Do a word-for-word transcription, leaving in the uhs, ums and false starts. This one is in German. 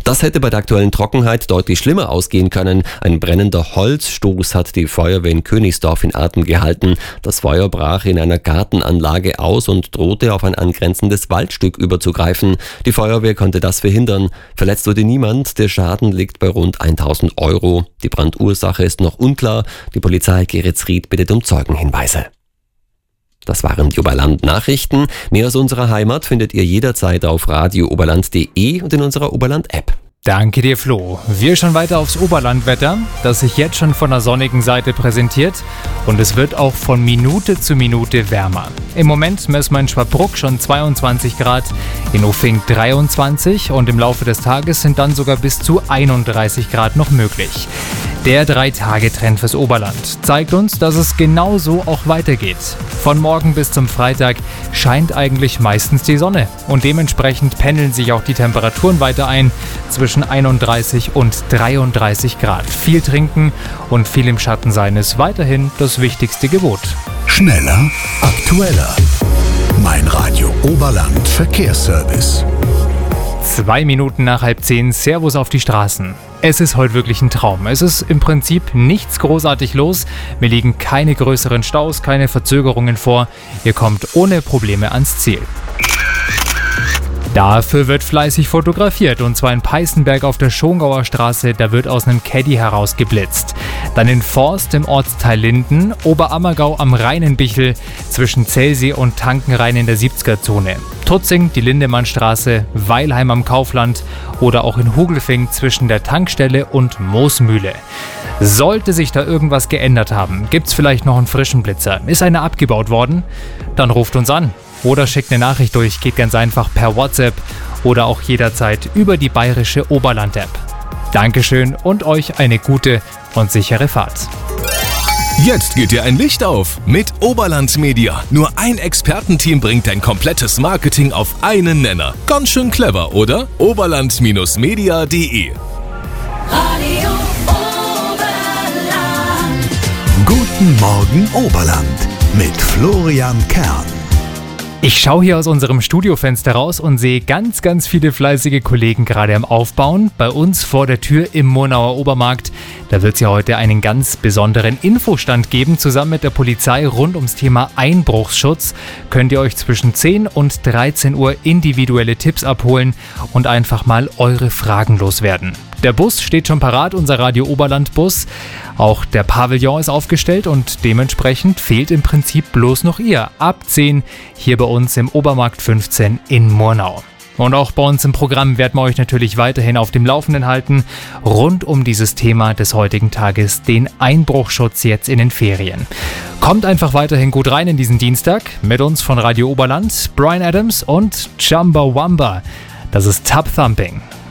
Das hätte bei der aktuellen Trockenheit deutlich schlimmer ausgehen können. Ein brennender Holzstoß hat die Feuerwehr in Königsdorf in Atem gehalten. Das Feuer brach in einer Gartenanlage aus und drohte auf ein angrenzendes Waldstück überzugreifen. Die Feuerwehr konnte das verhindern. Verletzt wurde niemand. Der Schaden liegt bei rund tausend Euro. Die Brandursache ist noch unklar. Die Polizei Geretsried bittet um Zeugenhinweise. Das waren die Oberland-Nachrichten. Mehr aus unserer Heimat findet ihr jederzeit auf radio oberland punkt de und in unserer Oberland-App. Danke dir, Flo. Wir schauen weiter aufs Oberlandwetter, das sich jetzt schon von der sonnigen Seite präsentiert, und es wird auch von Minute zu Minute wärmer. Im Moment messen wir in Schwabruck schon zweiundzwanzig Grad, in Uffing dreiundzwanzig und im Laufe des Tages sind dann sogar bis zu einunddreißig Grad noch möglich. Der Drei-Tage-Trend fürs Oberland zeigt uns, dass es genauso auch weitergeht. Von morgen bis zum Freitag scheint eigentlich meistens die Sonne und dementsprechend pendeln sich auch die Temperaturen weiter ein zwischen einunddreißig und dreiunddreißig Grad. Viel trinken und viel im Schatten sein ist weiterhin das wichtigste Gebot. Schneller, aktueller. Mein Radio Oberland Verkehrsservice. Zwei Minuten nach halb zehn, Servus auf die Straßen. Es ist heute wirklich ein Traum. Es ist im Prinzip nichts großartig los. Mir liegen keine größeren Staus, keine Verzögerungen vor. Ihr kommt ohne Probleme ans Ziel. Dafür wird fleißig fotografiert, und zwar in Peißenberg auf der Schongauer Straße, da wird aus einem Caddy herausgeblitzt. Dann in Forst im Ortsteil Linden, Oberammergau am Rheinenbichel, zwischen Zellsee und Tankenrhein in der siebziger-Zone. Tutzing, die Lindemannstraße, Weilheim am Kaufland oder auch in Hugelfing zwischen der Tankstelle und Moosmühle. Sollte sich da irgendwas geändert haben, gibt's vielleicht noch einen frischen Blitzer, ist einer abgebaut worden, dann ruft uns an. Oder schickt eine Nachricht durch, geht ganz einfach per WhatsApp oder auch jederzeit über die bayerische Oberland-App. Dankeschön und euch eine gute und sichere Fahrt. Jetzt geht dir ein Licht auf mit Oberland Media. Nur ein Expertenteam bringt dein komplettes Marketing auf einen Nenner. Ganz schön clever, oder? oberland Media punkt de Radio Oberland. Guten Morgen Oberland mit Florian Kern. Ich schaue hier aus unserem Studiofenster raus und sehe ganz, ganz viele fleißige Kollegen gerade am Aufbauen. Bei uns vor der Tür im Murnauer Obermarkt. Da wird es ja heute einen ganz besonderen Infostand geben. Zusammen mit der Polizei rund ums Thema Einbruchsschutz könnt ihr euch zwischen zehn und dreizehn Uhr individuelle Tipps abholen und einfach mal eure Fragen loswerden. Der Bus steht schon parat, unser Radio Oberland Bus. Auch der Pavillon ist aufgestellt und dementsprechend fehlt im Prinzip bloß noch ihr. Ab zehn hier bei uns im Obermarkt fünfzehn in Murnau. Und auch bei uns im Programm werden wir euch natürlich weiterhin auf dem Laufenden halten, rund um dieses Thema des heutigen Tages, den Einbruchschutz jetzt in den Ferien. Kommt einfach weiterhin gut rein in diesen Dienstag mit uns von Radio Oberland, Bryan Adams und Chumbawamba. Das ist Tub Thumping.